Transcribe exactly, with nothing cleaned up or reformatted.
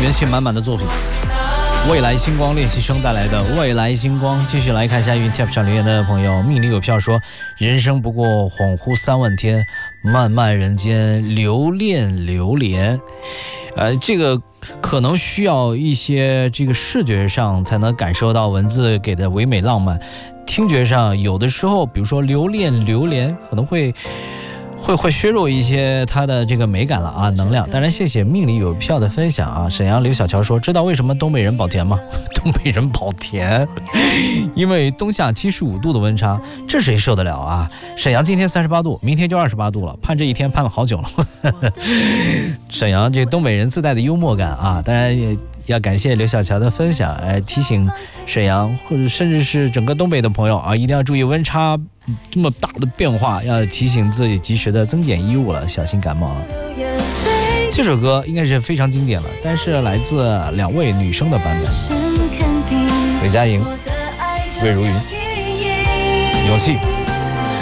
元气满满的作品。未来星光练习生带来的未来星光。继续来看一下云 Tap 上留言的朋友，命里有票说，人生不过恍惚三万天，漫漫人间留恋流连。呃，这个可能需要一些这个视觉上才能感受到文字给的唯美浪漫，听觉上有的时候比如说留恋流连可能会会会削弱一些它的这个美感了啊，能量。当然谢谢命里有票的分享啊。沈阳刘小乔说，知道为什么东北人保甜吗？东北人保甜，因为冬夏七十五度的温差，这谁受得了啊？沈阳今天三十八度，明天就二十八度了，盼这一天盼了好久了。沈阳这东北人自带的幽默感啊，当然也要感谢刘小乔的分享，哎，提醒沈阳或者甚至是整个东北的朋友啊，一定要注意温差这么大的变化，要提醒自己及时的增减衣物了，小心感冒啊。这首歌应该是非常经典了，但是来自两位女生的版本，韦佳莹、魏如云，勇气。